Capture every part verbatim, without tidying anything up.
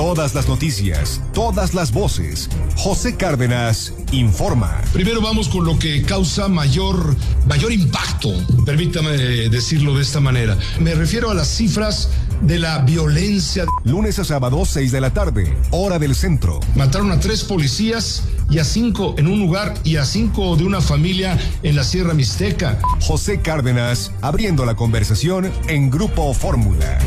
Todas las noticias, todas las voces. José Cárdenas informa. Primero vamos con lo que causa mayor, mayor impacto, permítame decirlo de esta manera. Me refiero a las cifras de la violencia. Lunes a sábado, seis de la tarde, hora del centro. Mataron a tres policías y a cinco en un lugar y a cinco de una familia en la Sierra Mixteca. José Cárdenas abriendo la conversación en Grupo Fórmula.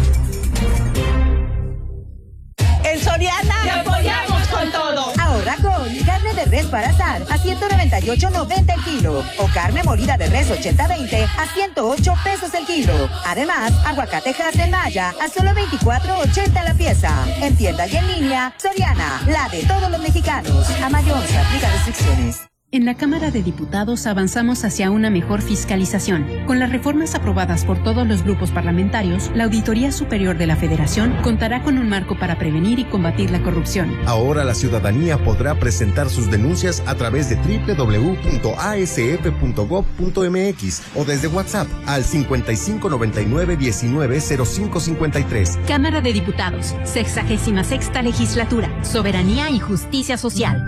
En Soriana ¡te apoyamos con todo! Ahorra con carne de res para asar a ciento noventa y ocho noventa el kilo o carne molida de res ochenta veinte a ciento ocho pesos el kilo. Además, aguacate Hass Maya a solo veinticuatro ochenta la pieza. En tienda y en línea, Soriana, la de todos los mexicanos. A mayor se aplica restricciones. En la Cámara de Diputados avanzamos hacia una mejor fiscalización. Con las reformas aprobadas por todos los grupos parlamentarios, la Auditoría Superior de la Federación contará con un marco para prevenir y combatir la corrupción. Ahora la ciudadanía podrá presentar sus denuncias a través de doble u doble u doble u punto a s f punto gob punto m x o desde WhatsApp al cincuenta y cinco noventa y nueve diecinueve cero cinco cincuenta y tres. Cámara de Diputados, sexagésima sexta Legislatura, Soberanía y Justicia Social.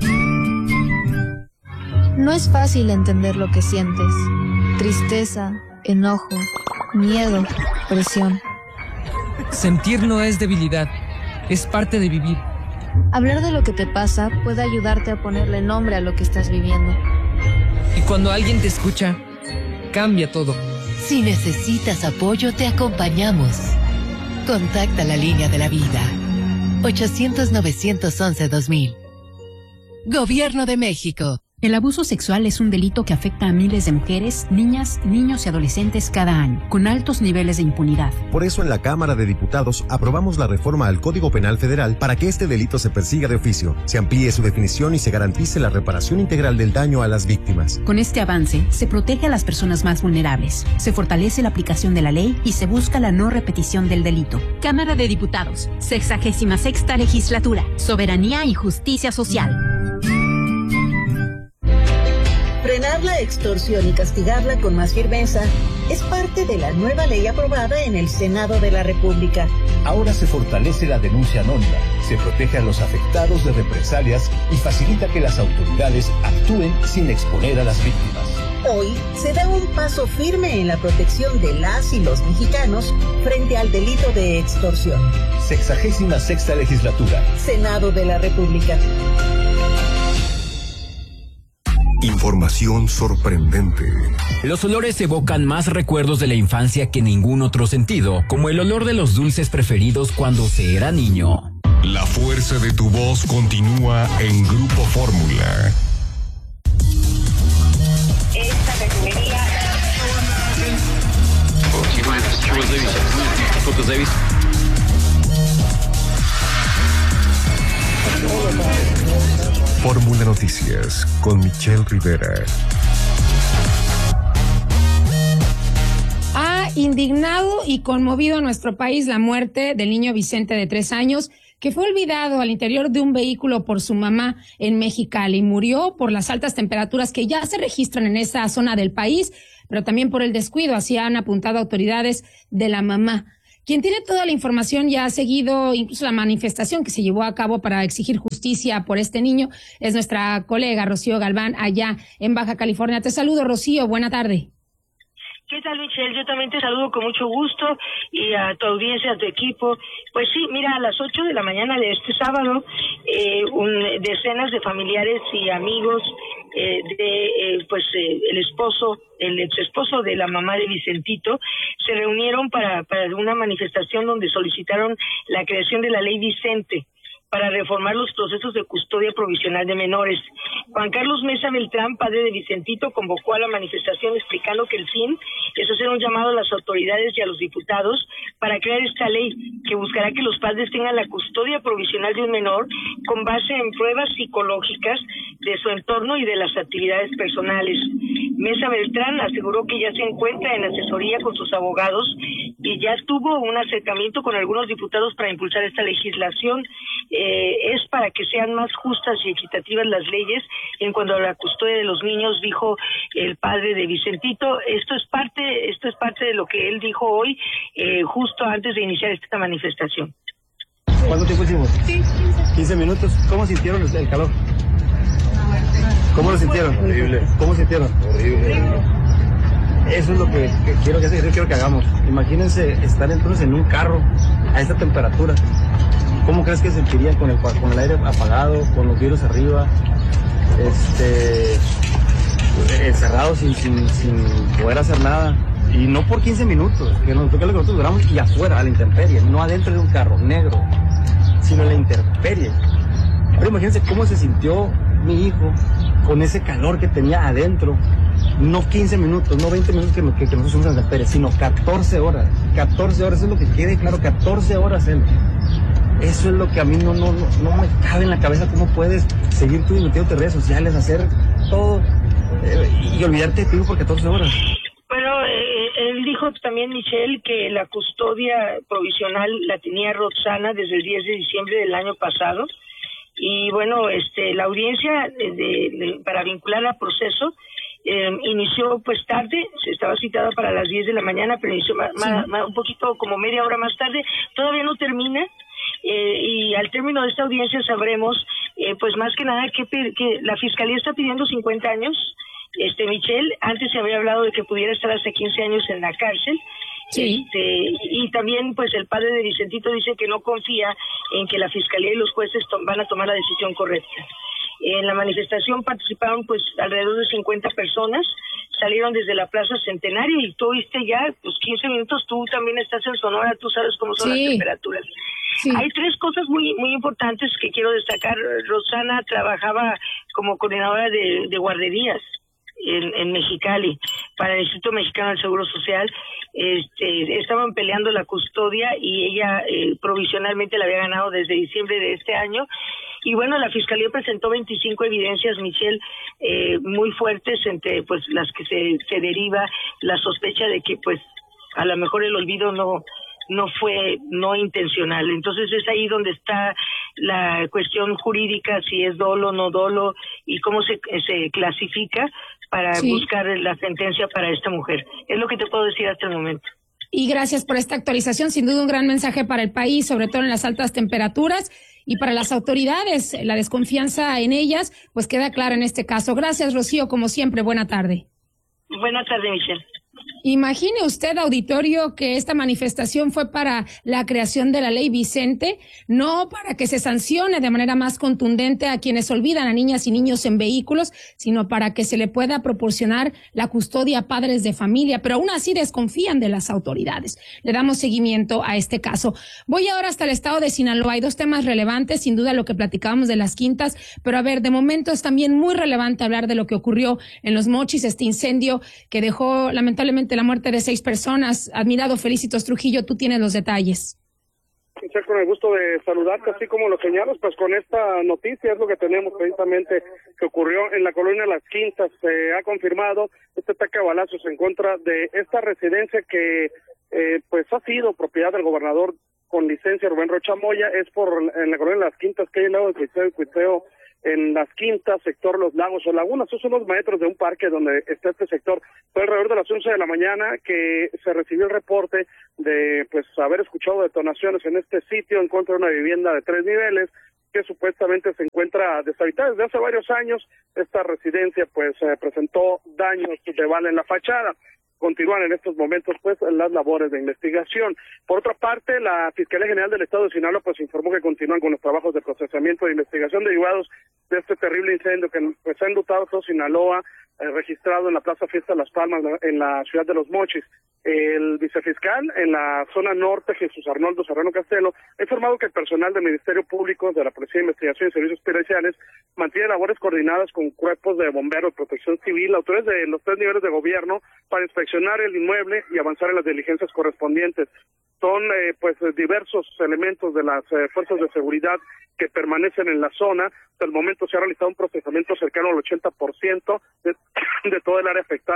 No es fácil entender lo que sientes. Tristeza, enojo, miedo, presión. Sentir no es debilidad, es parte de vivir. Hablar de lo que te pasa puede ayudarte a ponerle nombre a lo que estás viviendo. Y cuando alguien te escucha, cambia todo. Si necesitas apoyo, te acompañamos. Contacta la línea de la vida. ochocientos novecientos once dos mil. Gobierno de México. El abuso sexual es un delito que afecta a miles de mujeres, niñas, niños y adolescentes cada año, con altos niveles de impunidad. Por eso en la Cámara de Diputados aprobamos la reforma al Código Penal Federal para que este delito se persiga de oficio, se amplíe su definición y se garantice la reparación integral del daño a las víctimas. Con este avance, se protege a las personas más vulnerables, se fortalece la aplicación de la ley y se busca la no repetición del delito. Cámara de Diputados, sexagésima sexta Legislatura, Soberanía y Justicia Social. Frenar la extorsión y castigarla con más firmeza es parte de la nueva ley aprobada en el Senado de la República. Ahora se fortalece la denuncia anónima, se protege a los afectados de represalias y facilita que las autoridades actúen sin exponer a las víctimas. Hoy se da un paso firme en la protección de las y los mexicanos frente al delito de extorsión. Sexagésima sexta Legislatura. Senado de la República. Información sorprendente. Los olores evocan más recuerdos de la infancia que ningún otro sentido, como el olor de los dulces preferidos cuando se era niño. La fuerza de tu voz continúa en Grupo Fórmula. Esta refinería... Fórmula Noticias con Michelle Rivera. Ha indignado y conmovido a nuestro país la muerte del niño Vicente de tres años, que fue olvidado al interior de un vehículo por su mamá en Mexicali. Murió por las altas temperaturas que ya se registran en esa zona del país, pero también por el descuido, así han apuntado autoridades de la mamá. Quien tiene toda la información y ha seguido incluso la manifestación que se llevó a cabo para exigir justicia por este niño es nuestra colega Rocío Galván allá en Baja California. Te saludo, Rocío, buena tarde. ¿Qué tal, Michelle? Yo también te saludo con mucho gusto y a tu audiencia, a tu equipo. Pues sí, mira, a las ocho de la mañana de este sábado, eh, un, decenas de familiares y amigos eh, de, eh, pues, eh, el esposo, el ex esposo de la mamá de Vicentito, se reunieron para, para una manifestación donde solicitaron la creación de la ley Vicente para reformar los procesos de custodia provisional de menores. Juan Carlos Mesa Beltrán, padre de Vicentito, convocó a la manifestación explicando que el fin es hacer un llamado a las autoridades y a los diputados para crear esta ley que buscará que los padres tengan la custodia provisional de un menor con base en pruebas psicológicas de su entorno y de las actividades personales. Mesa Beltrán aseguró que ya se encuentra en asesoría con sus abogados y ya tuvo un acercamiento con algunos diputados para impulsar esta legislación. Eh, es para que sean más justas y equitativas las leyes en cuanto a la custodia de los niños, dijo el padre de Vicentito. Esto es parte, esto es parte de lo que él dijo hoy, eh, justo antes de iniciar esta manifestación. ¿Cuánto tiempo hicimos? Sí, quince. quince minutos. ¿Cómo sintieron el calor? ¿Cómo lo sintieron? Horrible. ¿Cómo sintieron? Horrible. Eso es lo que, que quiero que, que quiero que hagamos. Imagínense estar entonces en un carro a esta temperatura. ¿Cómo crees que se sentirían con el, con el aire apagado, con los vidrios arriba, este, encerrados sin, sin, sin poder hacer nada? Y no por quince minutos, que nos toca lo que nosotros duramos, y afuera, a la intemperie, no adentro de un carro negro, sino en la intemperie. Pero imagínense cómo se sintió mi hijo con ese calor que tenía adentro. No quince minutos, no veinte minutos que, que, que nosotros somos en la intemperie, sino catorce horas. catorce horas, eso es lo que quede claro, catorce horas él. Eso es lo que a mí no, no, no, no me cabe en la cabeza, cómo puedes seguir tú metiéndote en redes sociales, hacer todo eh, y olvidarte de ti por catorce horas. Bueno, eh, él dijo también, Michelle, que la custodia provisional la tenía Roxana desde el diez de diciembre del año pasado. Y bueno, este, la audiencia de, de, para vincular al proceso eh, inició pues tarde, se estaba citada para las diez de la mañana, pero inició ma, sí. ma, ma, un poquito como media hora más tarde. Todavía no termina. Eh, y al término de esta audiencia sabremos, eh, pues más que nada, que, que la Fiscalía está pidiendo cincuenta años. Este, Michelle, antes se había hablado de que pudiera estar hasta quince años en la cárcel. Sí. Este, y también, pues, el padre de Vicentito dice que no confía en que la Fiscalía y los jueces van a tomar la decisión correcta. En la manifestación participaron, pues, alrededor de cincuenta personas. Salieron desde la Plaza Centenario y tú viste ya, pues, quince minutos. Tú también estás en Sonora, tú sabes cómo son sí. las temperaturas. Sí. Hay tres cosas muy muy importantes que quiero destacar. Rosana trabajaba como coordinadora de, de guarderías en, en Mexicali para el Instituto Mexicano del Seguro Social. Este, estaban peleando la custodia y ella eh, provisionalmente la había ganado desde diciembre de este año. Y bueno, la Fiscalía presentó veinticinco evidencias, Michelle, eh, muy fuertes, entre pues las que se, se deriva la sospecha de que pues a lo mejor el olvido no no fue no intencional. Entonces es ahí donde está la cuestión jurídica, si es dolo o no dolo y cómo se, se clasifica para sí. buscar la sentencia para esta mujer. Es lo que te puedo decir hasta el momento. Y gracias por esta actualización, sin duda un gran mensaje para el país, sobre todo en las altas temperaturas, y para las autoridades, la desconfianza en ellas, pues queda clara en este caso. Gracias, Rocío, como siempre, buena tarde. Buena tarde, Michelle. Imagine usted, auditorio, que esta manifestación fue para la creación de la ley Vicente, no para que se sancione de manera más contundente a quienes olvidan a niñas y niños en vehículos, sino para que se le pueda proporcionar la custodia a padres de familia, pero aún así desconfían de las autoridades. Le damos seguimiento a este caso. Voy ahora hasta el estado de Sinaloa. Hay dos temas relevantes, sin duda lo que platicábamos de las quintas, pero a ver, de momento es también muy relevante hablar de lo que ocurrió en Los Mochis, este incendio que dejó lamentablemente la muerte de seis personas. Admirado Felicitos Trujillo, tú tienes los detalles. Con el gusto de saludarte, así como lo señalas, pues con esta noticia es lo que tenemos precisamente que ocurrió en la colonia Las Quintas. Se ha confirmado este ataque a balazos en contra de esta residencia que eh, pues ha sido propiedad del gobernador con licencia Rubén Rocha Moya. Es por en la colonia Las Quintas, que hay al lado de Cuiteo y Cuiteo, en Las Quintas, sector Los Lagos o Lagunas. Esos son los metros de un parque donde está este sector. Fue alrededor de las once de la mañana que se recibió el reporte de pues haber escuchado detonaciones en este sitio en contra de una vivienda de tres niveles que supuestamente se encuentra deshabitada desde hace varios años. Esta residencia pues eh, presentó daños de bala en la fachada. Continúan en estos momentos pues las labores de investigación. Por otra parte, la Fiscalía General del Estado de Sinaloa pues informó que continúan con los trabajos de procesamiento de investigación derivados de este terrible incendio que pues ha enlutado todo Sinaloa, eh, registrado en la Plaza Fiesta Las Palmas, en la ciudad de Los Mochis. El vicefiscal en la zona norte, Jesús Arnoldo Serrano Castelo, ha informado que el personal del Ministerio Público, de la Policía de Investigación y Servicios Especiales mantiene labores coordinadas con cuerpos de bomberos, protección civil, autores de los tres niveles de gobierno para inspeccionar el inmueble y avanzar en las diligencias correspondientes. Son eh, pues diversos elementos de las eh, fuerzas de seguridad que permanecen en la zona. Hasta el momento se ha realizado un procesamiento cercano al ochenta por ciento de, de toda el área afectada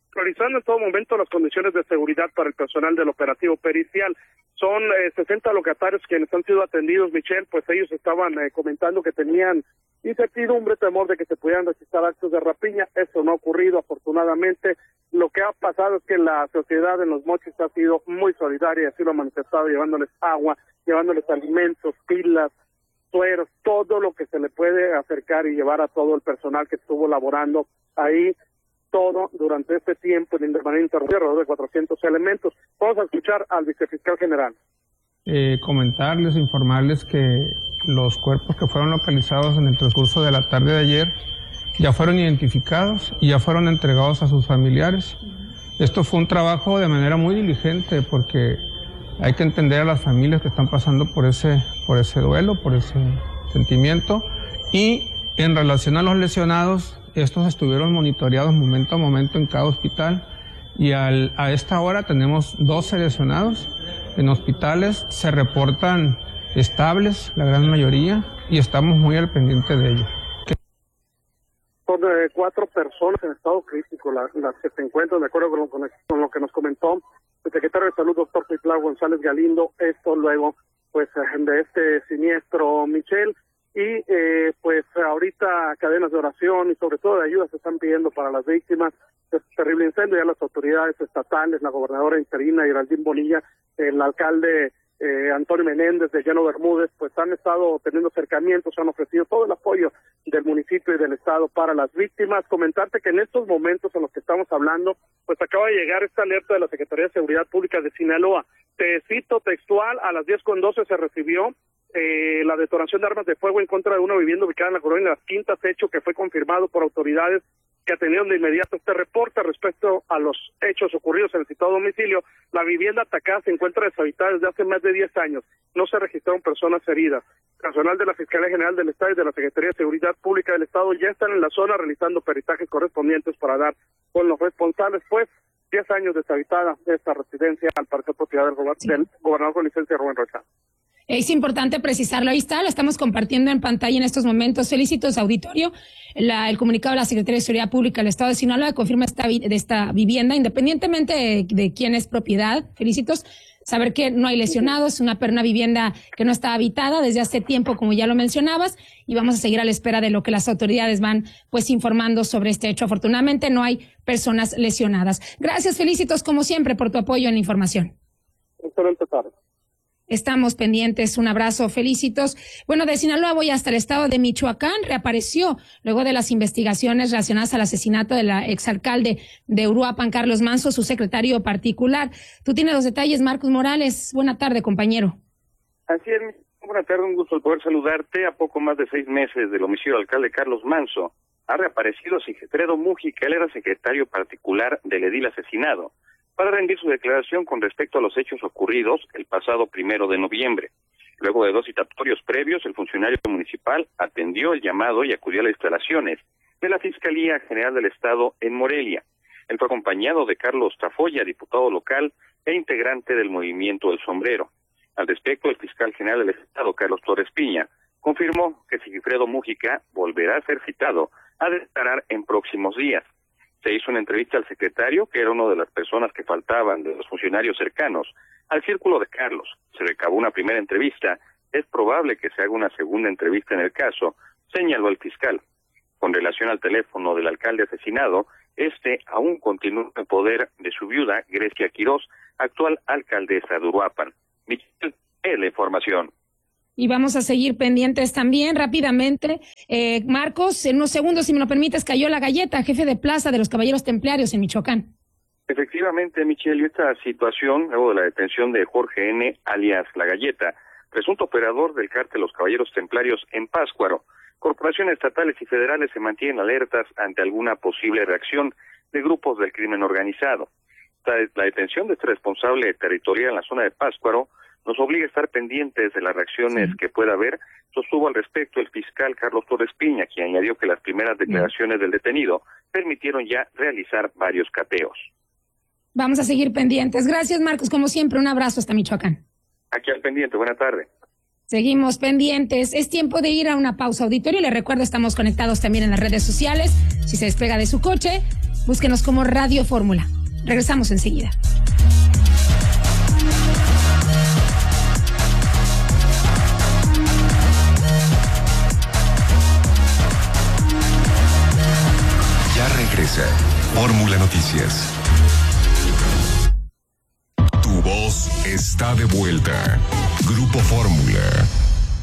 priorizando en todo momento las condiciones de seguridad para el personal del operativo pericial. Son eh, sesenta locatarios quienes han sido atendidos, Michelle, pues ellos estaban eh, comentando que tenían incertidumbre, temor de que se pudieran registrar actos de rapiña. Eso no ha ocurrido, afortunadamente. Lo que ha pasado es que la sociedad en Los Mochis ha sido muy solidaria, y así lo ha manifestado, llevándoles agua, llevándoles alimentos, pilas, sueros, todo lo que se le puede acercar y llevar a todo el personal que estuvo laborando ahí, todo durante este tiempo de manera interrumpida, alrededor de cuatrocientos elementos. Vamos a escuchar al vicefiscal general. Eh, comentarles, informarles que los cuerpos que fueron localizados en el transcurso de la tarde de ayer ya fueron identificados y ya fueron entregados a sus familiares. Esto fue un trabajo de manera muy diligente porque hay que entender a las familias que están pasando por ese, por ese duelo, por ese sentimiento. Y en relación a los lesionados, estos estuvieron monitoreados momento a momento en cada hospital y al, a esta hora tenemos doce lesionados en hospitales, se reportan estables la gran mayoría y estamos muy al pendiente de ello. Son eh, cuatro personas en estado crítico las, las que se encuentran, de acuerdo con lo, con lo que nos comentó el secretario de Salud, doctor Cuitlao González Galindo, esto luego pues de este siniestro, Michelle. Y eh, pues ahorita cadenas de oración y sobre todo de ayuda se están pidiendo para las víctimas de este terrible incendio. Ya las autoridades estatales, la gobernadora interina Geraldine Bonilla, el alcalde eh, Antonio Menéndez de Llano Bermúdez, pues han estado teniendo acercamientos, han ofrecido todo el apoyo del municipio y del estado para las víctimas. Comentarte que en estos momentos en los que estamos hablando, pues acaba de llegar esta alerta de la Secretaría de Seguridad Pública de Sinaloa. Te cito textual, a las diez con doce se recibió Eh, la detonación de armas de fuego en contra de una vivienda ubicada en la colonia Las Quintas, hecho que fue confirmado por autoridades que atendieron de inmediato este reporte. Respecto a los hechos ocurridos en el citado domicilio, la vivienda atacada se encuentra deshabitada desde hace más de diez años. No se registraron personas heridas. Personal de la Fiscalía General del Estado y de la Secretaría de Seguridad Pública del Estado ya están en la zona realizando peritajes correspondientes para dar con los responsables, pues diez años deshabitada esta residencia, al parecer propiedad del, gober- del gobernador con licencia Rubén Rocha. Es importante precisarlo, ahí está, lo estamos compartiendo en pantalla en estos momentos. Felicitos, auditorio. La, el comunicado de la Secretaría de Seguridad Pública del Estado de Sinaloa confirma esta, de esta vivienda, independientemente de, de quién es propiedad. Felicitos, saber que no hay lesionados, una, una vivienda que no está habitada desde hace tiempo, como ya lo mencionabas, y vamos a seguir a la espera de lo que las autoridades van pues informando sobre este hecho. Afortunadamente no hay personas lesionadas. Gracias, Felicitos, como siempre, por tu apoyo en la información. Excelente tarde. Estamos pendientes. Un abrazo, Felicitos. Bueno, de Sinaloa voy hasta el estado de Michoacán. Reapareció luego de las investigaciones relacionadas al asesinato de la exalcalde de Uruapan, Carlos Manso, su secretario particular. Tú tienes los detalles, Marcos Morales. Buena tarde, compañero. Así es, buena tarde, un gusto el poder saludarte. A poco más de seis meses del homicidio del alcalde Carlos Manso, ha reaparecido Sigifredo Mújica. Él era secretario particular del edil asesinado, para rendir su declaración con respecto a los hechos ocurridos el pasado primero de noviembre. Luego de dos citatorios previos, el funcionario municipal atendió el llamado y acudió a las instalaciones de la Fiscalía General del Estado en Morelia. Él fue acompañado de Carlos Tafoya, diputado local e integrante del Movimiento del Sombrero. Al respecto, el fiscal general del Estado, Carlos Torres Piña, confirmó que Sigifredo Mújica volverá a ser citado a declarar en próximos días. Se hizo una entrevista al secretario, que era una de las personas que faltaban de los funcionarios cercanos al círculo de Carlos. Se recabó una primera entrevista. Es probable que se haga una segunda entrevista en el caso, señaló el fiscal. Con relación al teléfono del alcalde asesinado, este aún continúa en poder de su viuda, Grecia Quirós, actual alcaldesa de Uruapan. Michelle, es la información. Y vamos a seguir pendientes también rápidamente. Eh, Marcos, en unos segundos, si me lo permites, cayó la galleta, jefe de plaza de los Caballeros Templarios en Michoacán. Efectivamente, Michelle, esta situación, luego de la detención de Jorge N., alias La Galleta, presunto operador del cártel Los Caballeros Templarios en Pátzcuaro, corporaciones estatales y federales se mantienen alertas ante alguna posible reacción de grupos del crimen organizado. La detención de este responsable territorial en la zona de Pátzcuaro nos obliga a estar pendientes de las reacciones sí. que pueda haber, sostuvo al respecto el fiscal Carlos Torres Piña, quien añadió que las primeras declaraciones sí. del detenido permitieron ya realizar varios cateos. Vamos a seguir pendientes. Gracias, Marcos. Como siempre, un abrazo hasta Michoacán. Aquí al pendiente. Buena tarde. Seguimos pendientes. Es tiempo de ir a una pausa, auditorio. Les recuerdo, estamos conectados también en las redes sociales. Si se despega de su coche, Búsquenos como Radio Fórmula. Regresamos enseguida. Ya regresa Fórmula Noticias. Tu voz está de vuelta. Grupo Fórmula.